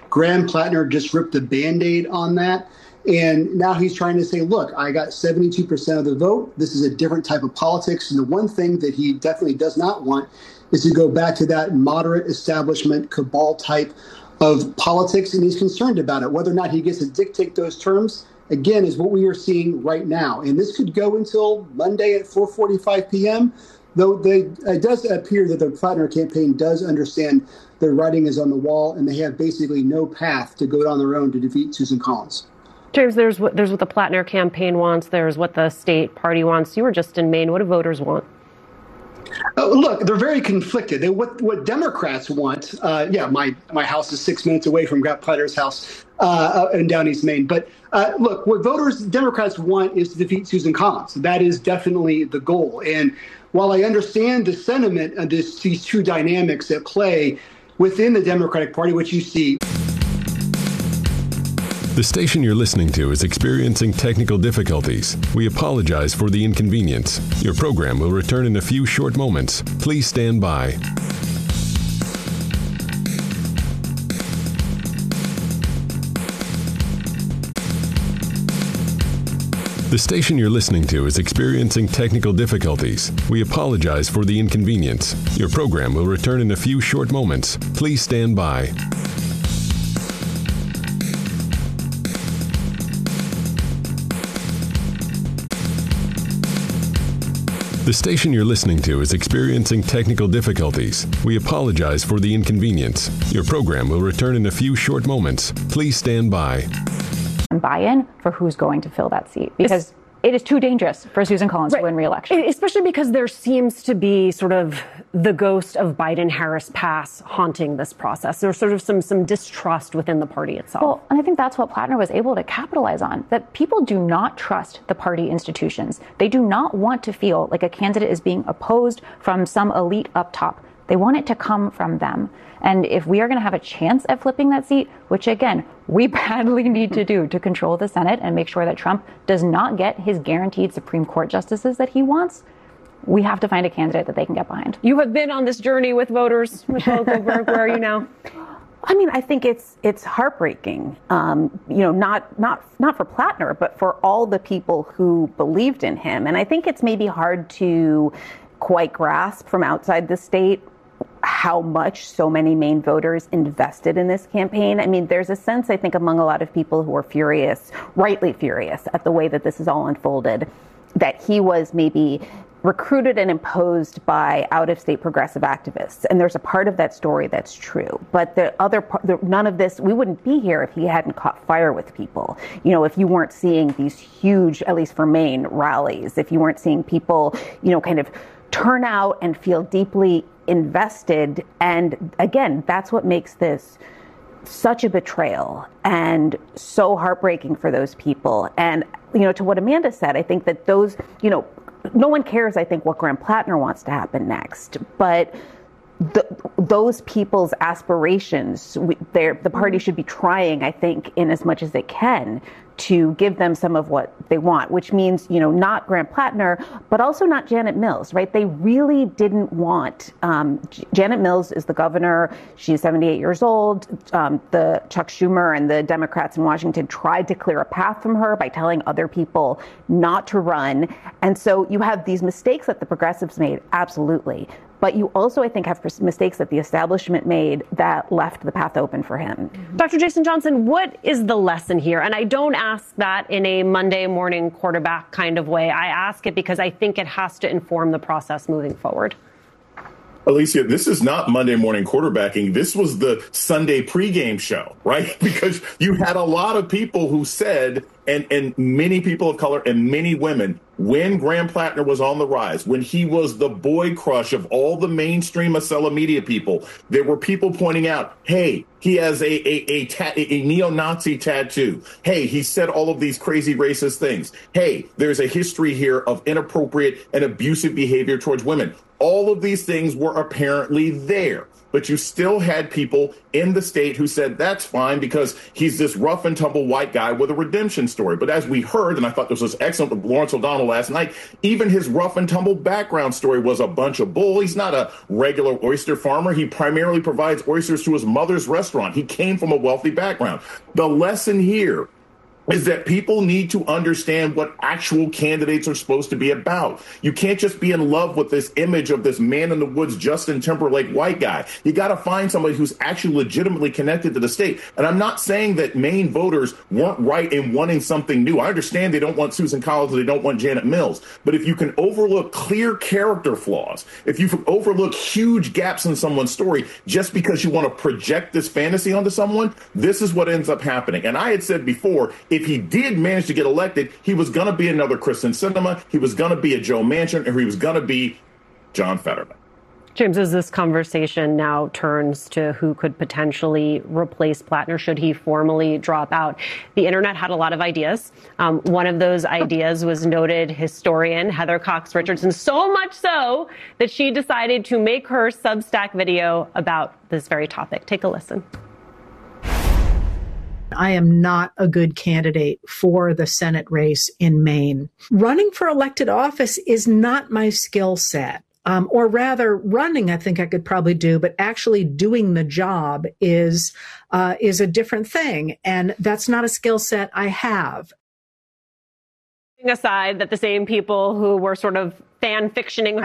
Graham Plattner just ripped the Band-Aid on that. And now he's trying to say, look, I got 72% of the vote. This is a different type of politics. And the one thing that he definitely does not want is to go back to that moderate establishment cabal type of politics. And he's concerned about it. Whether or not he gets to dictate those terms, again, is what we are seeing right now. And this could go until Monday at 4:45 p.m., though it does appear that the Plattner campaign does understand their writing is on the wall and they have basically no path to go on their own to defeat Susan Collins. James, there's what the Plattner campaign wants. There's what the state party wants. You were just in Maine. What do voters want? Look, they're very conflicted. What Democrats want, my house is 6 minutes away from Grant Plattner's house in Down East Maine. But look, what Democrats want is to defeat Susan Collins. That is definitely the goal. And while I understand the sentiment of these two dynamics at play within the Democratic Party, which you see. The station you're listening to is experiencing technical difficulties. We apologize for the inconvenience. Your program will return in a few short moments. Please stand by. The station you're listening to is experiencing technical difficulties. We apologize for the inconvenience. Your program will return in a few short moments. Please stand by. The station you're listening to is experiencing technical difficulties. We apologize for the inconvenience. Your program will return in a few short moments. Please stand by. Buy-in for who's going to fill that seat, because it is too dangerous for Susan Collins to win re-election. Especially because there seems to be sort of the ghost of Biden-Harris pass haunting this process. There's sort of some distrust within the party itself. Well, and I think that's what Plattner was able to capitalize on, that people do not trust the party institutions. They do not want to feel like a candidate is being opposed from some elite up top. They want it to come from them. And if we are going to have a chance at flipping that seat, which again, we badly need to do to control the Senate and make sure that Trump does not get his guaranteed Supreme Court justices that he wants, we have to find a candidate that they can get behind. You have been on this journey with voters, Michelle Goldberg. Where are you now? I mean, I think it's heartbreaking, not for Plattner, but for all the people who believed in him. And I think it's maybe hard to quite grasp from outside the state how much so many Maine voters invested in this campaign. I mean, there's a sense, I think, among a lot of people who are furious, rightly furious, at the way that this is all unfolded, that he was maybe recruited and imposed by out-of-state progressive activists. And there's a part of that story that's true. But the other part, none of this, we wouldn't be here if he hadn't caught fire with people. You know, if you weren't seeing these huge, at least for Maine, rallies, if you weren't seeing people, kind of turn out and feel deeply invested. And again, that's what makes this such a betrayal and so heartbreaking for those people. And, to what Amanda said, I think that those, no one cares, I think, what Graham Plattner wants to happen next. But those people's aspirations, the party should be trying, I think, in as much as they can to give them some of what they want, which means, not Graham Plattner, but also not Janet Mills, right? They really didn't want, Janet Mills is the governor. She's 78 years old. The Chuck Schumer and the Democrats in Washington tried to clear a path from her by telling other people not to run. And so you have these mistakes that the progressives made, absolutely. But you also, I think, have mistakes that the establishment made that left the path open for him. Dr. Jason Johnson, what is the lesson here? And I don't ask that in a Monday morning quarterback kind of way. I ask it because I think it has to inform the process moving forward. Alicia, this is not Monday morning quarterbacking. This was the Sunday pregame show, right? Because you had a lot of people who said, and many people of color and many women, when Graham Plattner was on the rise, when he was the boy crush of all the mainstream Acela media people, there were people pointing out, hey, he has a neo-Nazi tattoo. Hey, he said all of these crazy racist things. Hey, there's a history here of inappropriate and abusive behavior towards women. All of these things were apparently there. but you still had people in the state who said that's fine because he's this rough and tumble white guy with a redemption story. But as we heard, and I thought this was excellent with Lawrence O'Donnell last night, even his rough and tumble background story was a bunch of bull. He's not a regular oyster farmer. He primarily provides oysters to his mother's restaurant. He came from a wealthy background. The lesson here is that people need to understand what actual candidates are supposed to be about. You can't just be in love with this image of this man in the woods, Justin Timberlake white guy. You got to find somebody who's actually legitimately connected to the state. And I'm not saying that Maine voters weren't right in wanting something new. I understand they don't want Susan Collins, they don't want Janet Mills. But if you can overlook clear character flaws, if you overlook huge gaps in someone's story just because you want to project this fantasy onto someone, this is what ends up happening. And I had said before, if he did manage to get elected, he was going to be another Kristen Sinema, he was going to be a Joe Manchin, or he was going to be John Fetterman. James, as this conversation now turns to who could potentially replace Plattner should he formally drop out, the internet had a lot of ideas. One of those ideas was noted historian Heather Cox Richardson, so much so that she decided to make her Substack video about this very topic. Take a listen. I am not a good candidate for the Senate race in Maine. Running for elected office is not my skill set. Or rather, running, I think I could probably do, but actually doing the job is a different thing. And that's not a skill set I have. Aside that the same people who were sort of fan fictioning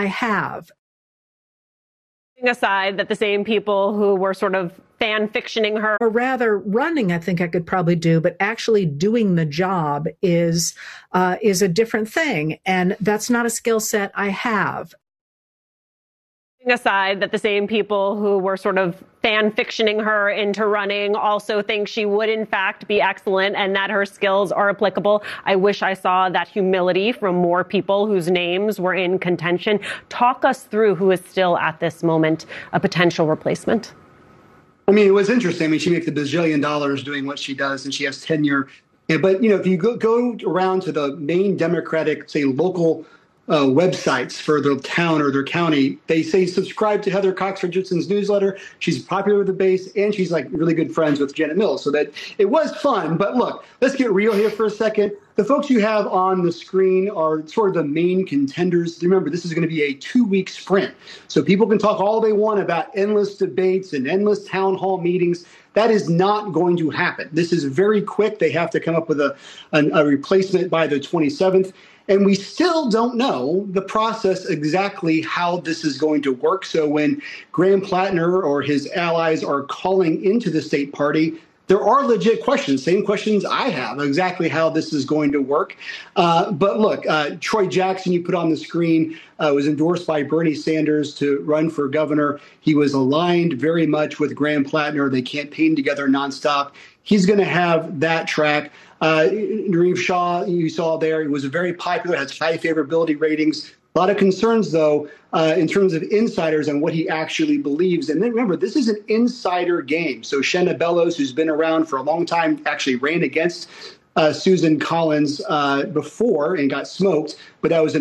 aside that the same people who were sort of fan fictioning her. Or rather, running, I think I could probably do, but actually doing the job is a different thing. And that's not a skill set I have. Aside that the same people who were sort of fan fictioning her into running also think she would in fact be excellent and that her skills are applicable. I wish I saw that humility from more people whose names were in contention. Talk us through who is still at this moment a potential replacement. I mean, it was interesting. I mean, she makes $1 bazillion doing what she does, and she has tenure. But, if you go around to the main Democratic, say, local websites for their town or their county, they say subscribe to Heather Cox Richardson's newsletter. She's popular with the base, and she's like really good friends with Janet Mills. So that it was fun. But look, let's get real here for a second. The folks you have on the screen are sort of the main contenders. Remember, this is going to be a 2-week sprint. So people can talk all they want about endless debates and endless town hall meetings. That is not going to happen. This is very quick. They have to come up with a replacement by the 27th. And we still don't know the process exactly how this is going to work. So when Graham Plattner or his allies are calling into the state party, there are legit questions, same questions I have, exactly how this is going to work. But look, Troy Jackson, you put on the screen, was endorsed by Bernie Sanders to run for governor. He was aligned very much with Graham Plattner. They campaigned together nonstop. He's going to have that track. Nareem Shah, you saw there, he was very popular, has high favorability ratings. A lot of concerns, though, in terms of insiders and what he actually believes. And then remember, this is an insider game. So Shenna Bellows, who's been around for a long time, actually ran against Susan Collins before and got smoked. But that was an